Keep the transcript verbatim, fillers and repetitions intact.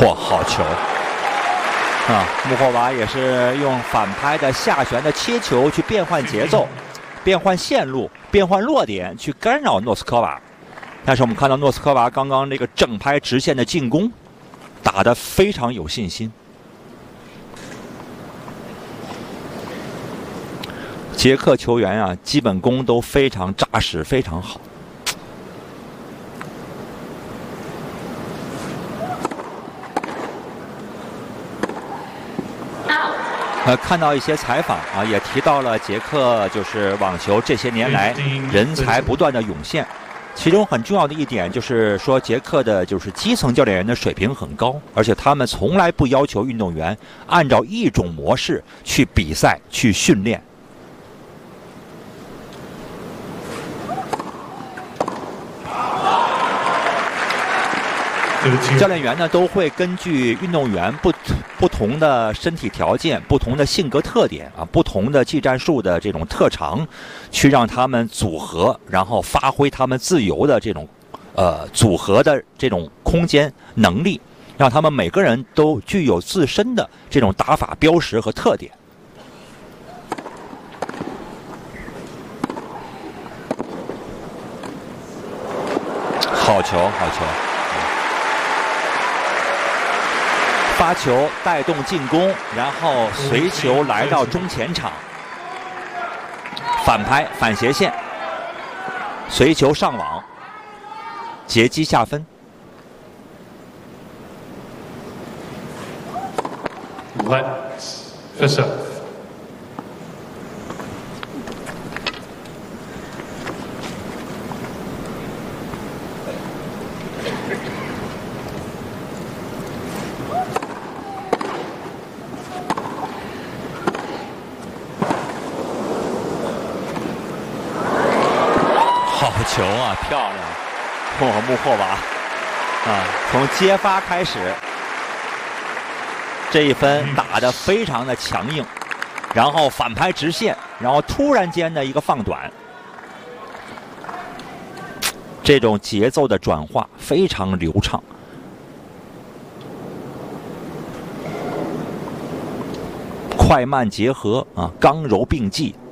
嚯，好球！啊，穆霍娃也是用反拍的下旋的切球去变换节奏、变换线路、变换落点，去干扰诺斯科娃。但是我们看到诺斯科娃刚刚这个正拍直线的进攻，打得非常有信心。捷克球员啊，基本功都非常扎实，非常好。呃，看到一些采访啊，也提到了捷克就是网球这些年来人才不断的涌现，其中很重要的一点就是说，捷克的就是基层教练员的水平很高，而且他们从来不要求运动员按照一种模式去比赛、去训练。教练员呢都会根据运动员不不同的身体条件、不同的性格特点啊、不同的技战术的这种特长，去让他们组合，然后发挥他们自由的这种呃组合的这种空间能力，让他们每个人都具有自身的这种打法标识和特点。好球，好球！发球带动进攻，然后随球来到中前场，反拍反斜线，随球上网，截击下分。 Let Fischer。 好球啊，漂亮！穆和穆霍娃啊，从接发开始，这一分打得非常的强硬，然后反拍直线，然后突然间的一个放短，这种节奏的转化非常流畅。快慢结合啊，刚柔并济。